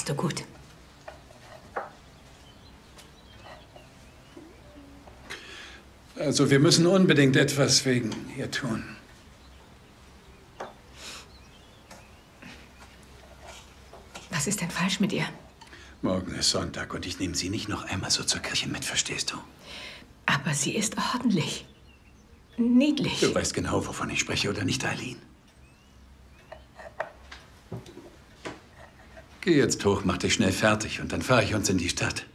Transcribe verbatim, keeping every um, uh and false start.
machst du gut. Also, wir müssen unbedingt etwas wegen ihr tun. Was ist denn falsch mit ihr? Morgen ist Sonntag und ich nehme sie nicht noch einmal so zur Kirche mit, verstehst du? Aber sie ist ordentlich. Niedlich. Du weißt genau, wovon ich spreche, oder nicht, Eileen? Geh jetzt hoch, mach dich schnell fertig und dann fahre ich uns in die Stadt.